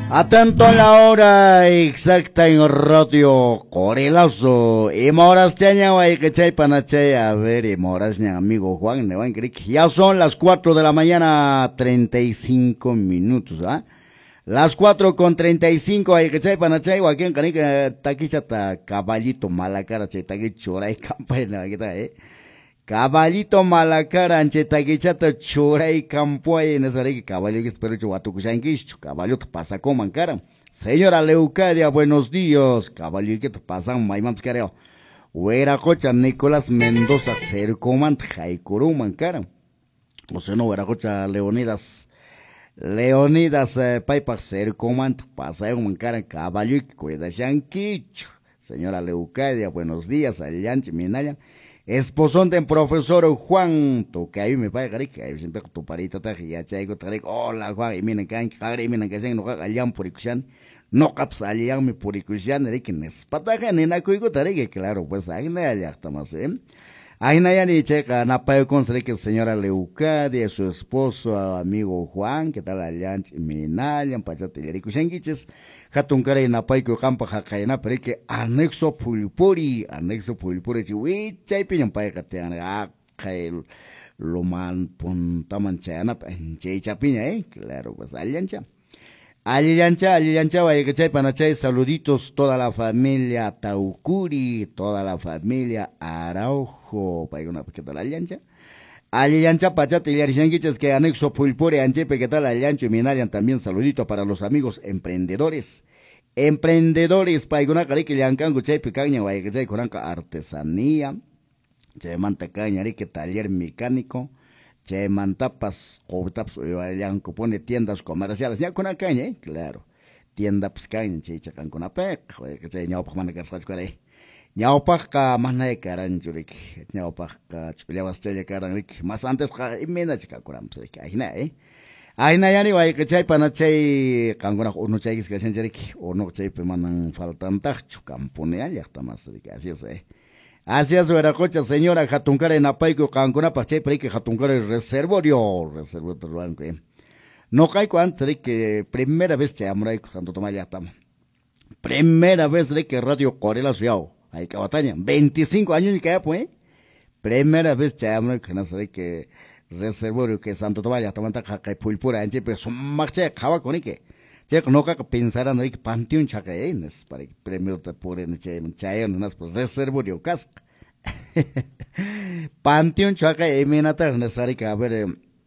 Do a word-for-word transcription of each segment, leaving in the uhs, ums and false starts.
Atento a la hora exacta en Radio Corelazo. Y moras chaña guay que chay panachay. A ver, y moras ña amigo Juan, ne van creer que ya son las cuatro de la mañana, treinta y cinco minutos, ¿ah? Las cuatro con treinta y cinco, hay que chay panachay, guaquén canica taquichata caballito mala cara, chay taquichora y campaña, ¿qué tal, eh? Caballito malacara anchetaguichata choray campuay en esa que caballo que espero chuatu kushanquicho, caballo te pasa como mancara. Señora Leucadia, buenos días, caballo que te pasan maimam careo. Huera cocha Nicolás Mendoza cercomant jaicuru mancara. O sea no huera cocha Leonidas Leonidas eh, paipa cercomant pasa un mancara caballo que cuida shanquicho. Señora Leucadia, buenos días, allanche minaya. Esposón del profesor Juan, to que ahí me paga que ahí siempre tu parita ta ya chaigo tarek hola Juan y miren que hay miren que se no gallan por ikusian no capsalían mi por ikusian de que nes pataja nena cuigo tarek claro pues ahí no hay hasta más eh ahí no hay ni checa na payo con que señora Leucadia su esposo amigo Juan que tal allá minalian pachate y ikusian giches hatun kare na paiko kampa hakayana pero que anexo pulpuri anexo pulpuri chiwi chay piñan pai katean a kail loman punta manchana chay chapiña eh claro pues aliancha aliancha aliancha vaya que chay pana chay saluditos toda la familia Taucuri toda la familia Araujo para una que tal aliancha Aliancha Pachate y Arishanguiches que anexo Pulpure Anchepe, ¿qué tal Aliancho y Minalian? También saludito para los amigos emprendedores. Emprendedores, Paiguna Carique, Yancango, Chay Picaña, Guayacay, Coranca, artesanía, Che Mantacaña, Rique, taller mecánico, Che Mantapas, Cotaps, Yanco, pone tiendas comerciales, ya con Acaña, ¿eh? Claro. Tienda Piscaña, Che Chacan con Apec, Guayacay, Ñaupac, Garzas, Cuare. Ñaupaka mana de caranchurik, ñaupaka chuliabastella caranrik, más antes ka imena chica curamsek, ahina eh. Ahina yani vai que chay panachay kanguna uno chaykis que senjerik, uno chay pemanan faltan tachu campone allá está más rica, así es eh. Así es Veracocha, señora Jatunkara en Apaico, Cancuna Pachay, pero que Jatunkara es reservorio, reservorio blanco eh. No caico antes que primera vez che amurai Santo Tomás ya estamos. Primera vez que Radio Corela Ciao. Hay que batalla, veinticinco años y que pues, primera vez chavamos que no sé que reservorio que Santo Tomás ya tomando caca pulpura, en pero son marcha acaba con que, che no que pensar en que panteón chacaenes para que primero te ponen che chayen unas pues reservorio casca, panteón chacae menata necesario que a ver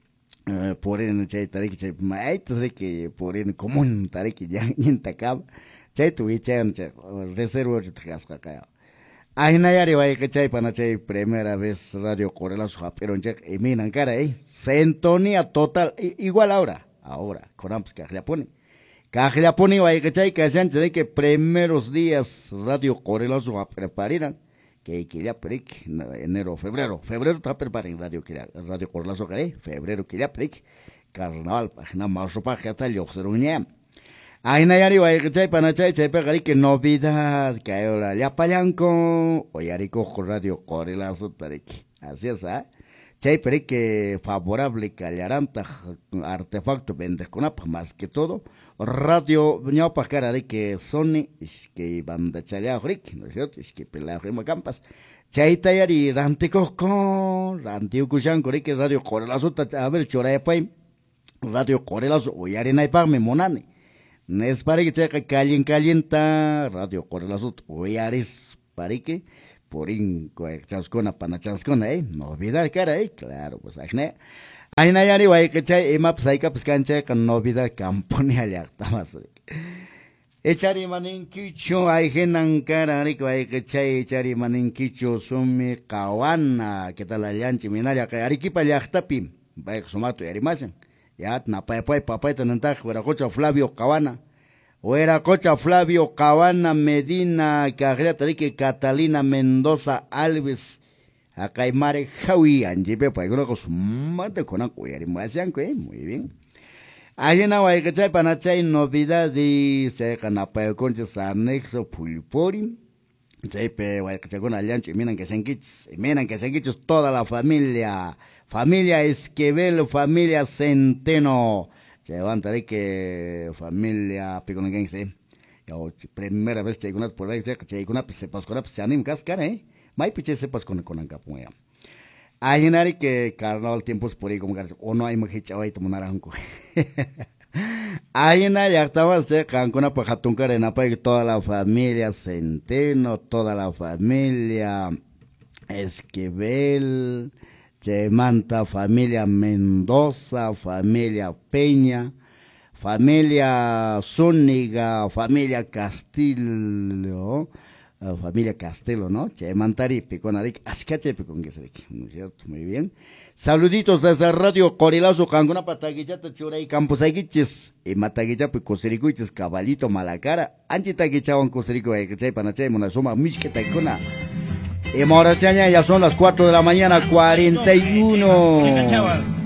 ponen che tarik che maite que ponen común tarik ya intacaba, che tu y che reservorio casca caya. Ainayari vaya que chay pana chay primera vez Radio Corela su pero check y miran cara eh sintonía total igual ahora ahora coramos que ya pone que ya pone vaya que chay que sean que primeros días Radio Corela su preparan que que ya prick enero febrero febrero está preparando Radio que Radio Corela su que febrero que ya prick carnaval página más ropa que hasta yo se reunía Ay, Nayari, vaya que chay, panachay, chay, pegari, que novedad, que ahora ya palanco, oyarico, radio, corelazo, tariki. Así es, ¿ah? Chay, pero que favorable, que allaranta, artefacto, vendesconap, más que todo, radio, ñao, pa, cara, de que Sony, es que banda chaya, rick, ¿no es cierto? Es que pelea, rima, campas. Chay, tayari, rantico, con, rantico, cuchanco, que radio, corelazo, a ver, choraya, pay, radio, corelazo, oyarina, y pa, me monane. Nes para que checa calien calienta radio Corelazo oyares para que por in chascona pana chascona eh no olvidar cara eh claro pues ajne ay nayari vai que chay emap saika pues cancha con novedad campone allá tamas echari manin kicho ay genan cara ni vai que chay echari manin kicho sumi kawana que tal allanchi minaria que ariquipa ya tapi vai somato yari masen ya na pai pai papai tananta fuera cocha Flavio Cabana fuera cocha Flavio Cabana Medina Carrera Tarique Catalina Mendoza Alves Acaimare Jawi Anjipe pai con los mate con acuari más que muy bien ahí na vai que chay panachay novedad de se canapa con anexo pulpori Chepe, vai que con aliancho y miran que se enquiches, miran que se enquiches toda la familia, familia Esquivel, familia Centeno, Levantaré que familia piconense. Yo primera vez que una por ahí que una pues sepas con pues anim cascara, eh. Mai piche sepas con con ancapuya. Hay nari que carnaval tiempos por ahí como que o no hay mujer chaval y tomar anco. Hay una ya estaba cerca con una pajatun carena para toda la familia Centeno, toda la familia Esquivel, Chemanta, familia Mendoza, familia Peña, familia Zúñiga, familia Castillo, uh, familia Castelo, ¿no? Chemantari, Piconarik, Ascache, Piconguesrik, ¿no es cierto? Muy bien. Saluditos desde Radio Corilazo, Canguna Pataguichata, Churay, Campos Aiguiches, y Mataguichapi, Cosericuiches, Caballito, Malacara, Anchitaguichawan, Coserico, Aiguichay, Panachay, Monazuma, Mishketaikuna. Y ahora ya son las cuatro de la mañana, cuarenta y uno.